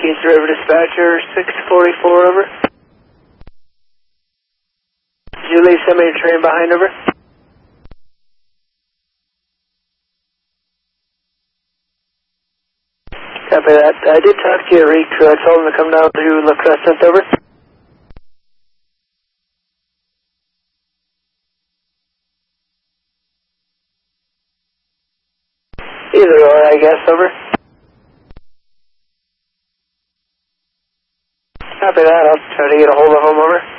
East River Dispatcher, 644, over. Did you leave somebody to train behind, over? Copy that. I did talk to your recrew. I told him to come down to La Crescent, over. Either or, I guess, over. Copy that. I'll try to get a hold of him, over.